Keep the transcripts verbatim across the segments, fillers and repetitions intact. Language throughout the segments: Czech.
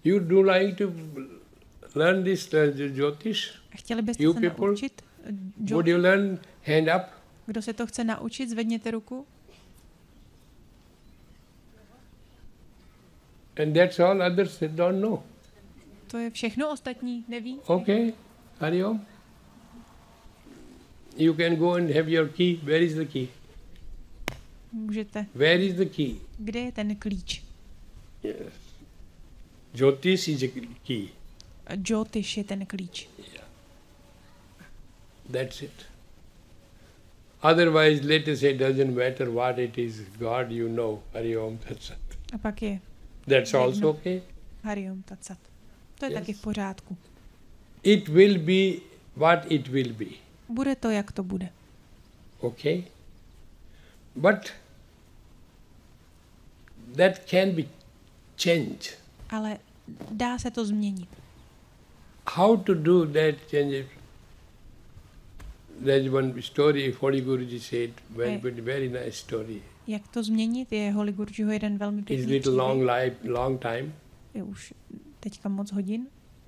You do like to learn this uh, Jyotish? Chtěli byste You se people? naučit? Jo- Would you learn? Hand up. Kdo se to chce naučit, zvedněte ruku. And that's all, others they don't know. To je všechno, ostatní neví. Okay, Hari Om. You can go and have your key. Where is the key? Můžete. Where is the key? Kde je ten klíč? Yes. Jyotish is a key. Jyotish je ten klíč. Yeah. That's it. Otherwise, let us say, doesn't matter what it is, God you know. Hari Om Tat Sat. A pak je That's jedno. also okay. Hari Om Tat Sat. To je Yes. taky v pořádku. It will be what it will be. Bude to, jak to bude. Okay? But that can be changed. Ale dá se to změnit. How to do that change? There's one story Holy Guruji said, very, Eh. very, very nice story. Jak to změnit? Je Holy Gurujiho jeden velmi It's pěkný little long příběh. life, long time. Je už teďka moc hodin.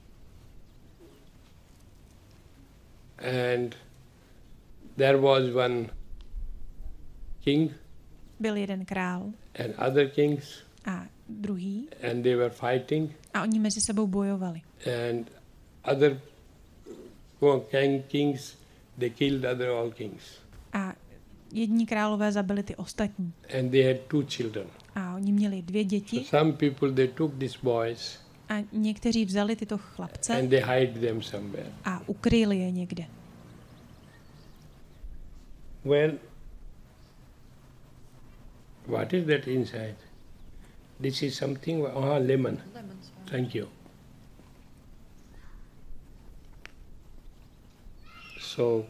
And there was one king Byl jeden král and other kings, a druhý and they were fighting. a oni mezi sebou bojovali. And other king, kings, they killed other all kings. A jedni králové zabili ty ostatní. And they had two children. A oni měli dvě So děti some people, they took these boys a někteří vzali tyto chlapce and they hide them somewhere. a ukryli je někde. Well, what is that inside? This is something, ah, lemon. Lemon, sorry. Thank you. So,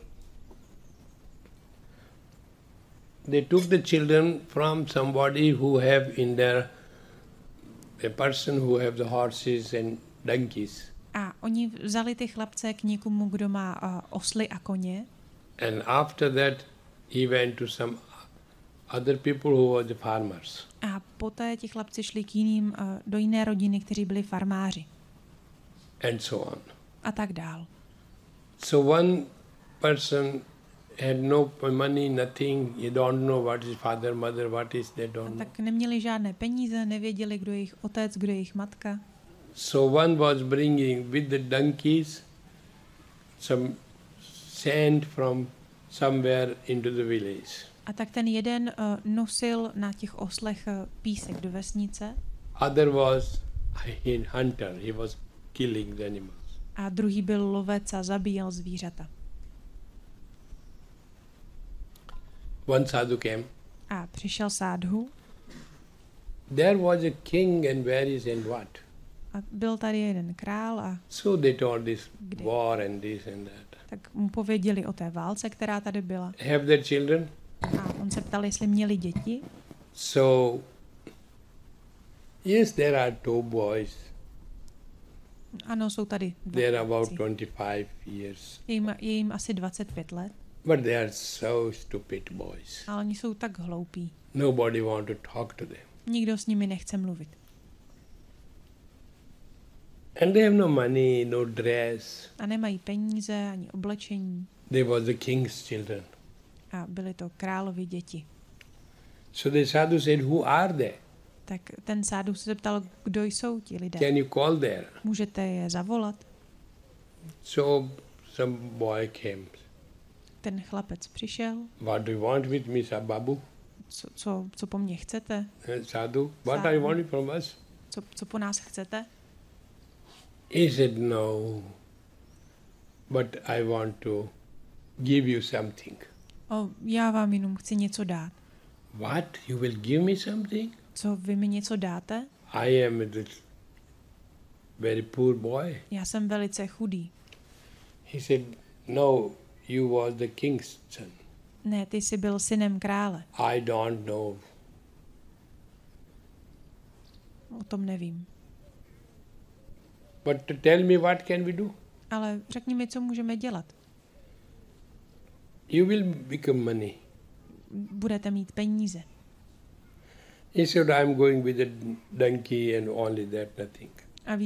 they took the children from somebody who have in their, a person who have the horses and donkeys. A oni vzali ty chlapce k někomu, kdo má uh, osly a koně. And after that, he went to some other people who were the farmers. A poté ti chlapci šli k jiným, uh, do jiné rodiny, kteří byli farmáři. And so on. A tak dál. So one person had no money, nothing, you don't know what is father, mother, what is, they A don't know. tak neměli žádné peníze, nevěděli, kdo je jejich otec, kdo je jejich matka. So one was bringing with the donkeys some sand from somewhere into the village. A tak ten jeden uh, nosil na těch oslech uh, písek do vesnice Other was a hunter, he was killing the animals. a druhý byl lovec a zabíjel zvířata. One sadhu came. A přišel sádhu There was a king and where is and what. a byl tady jeden král a So they told this Kde? war and this and that. tak mu pověděli o té válce, která tady byla. Have their children? A on se ptal, jestli měli děti. So, yes, there are two boys. Ano, jsou tady dva They're about chlapci. twenty-five years. Je jim, je jim asi dvacet pět let, But they are so stupid boys. ale oni jsou tak hloupí. Nobody want to talk to them. Nikdo s nimi nechce mluvit. And they have no money, no dress. A nemají peníze ani oblečení. They was the king's children. A byly to královy děti. So the sadhu said, who are they? Tak ten sádu se zeptal, kdo jsou ti lidé. Can you call there? Můžete je zavolat? So some boy came. Ten chlapec přišel. What do you want with me, Sir Babu? Co, co, co po mně chcete? Eh, Sadhu, what Sadhu. are you wanting from us? Co, co po nás chcete? He said, no, but I want to give you something. O, já vám jenom chci něco dát. What? You will give me something? Co, vy mi něco dáte? I am a very poor boy. Já jsem velice chudý. He said, no, you was the king's son. Ne, ty jsi byl synem krále. I don't know. O tom nevím. But to tell me what can we do? Ale řekni mi, co můžeme dělat. You will become money. Budete mít peníze. He said, I'm going with a donkey and only that, nothing.